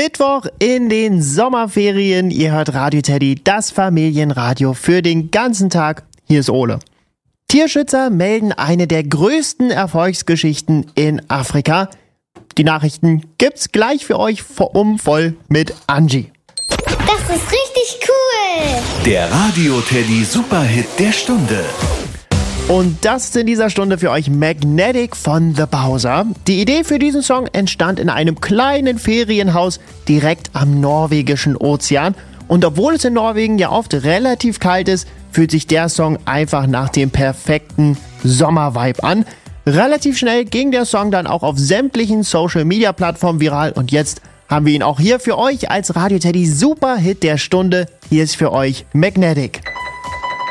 Mittwoch in den Sommerferien. Ihr hört Radio Teddy, das Familienradio für den ganzen Tag. Hier ist Ole. Tierschützer melden eine der größten Erfolgsgeschichten in Afrika. Die Nachrichten gibt's gleich für euch voll mit Angie. Das ist richtig cool. Der Radio Teddy Superhit der Stunde. Und das ist in dieser Stunde für euch Magnetic von The Bowser. Die Idee für diesen Song entstand in einem kleinen Ferienhaus direkt am norwegischen Ozean. Und obwohl es in Norwegen ja oft relativ kalt ist, fühlt sich der Song einfach nach dem perfekten Sommervibe an. Relativ schnell ging der Song dann auch auf sämtlichen Social-Media-Plattformen viral. Und jetzt haben wir ihn auch hier für euch als Radio Teddy Superhit der Stunde. Hier ist für euch Magnetic.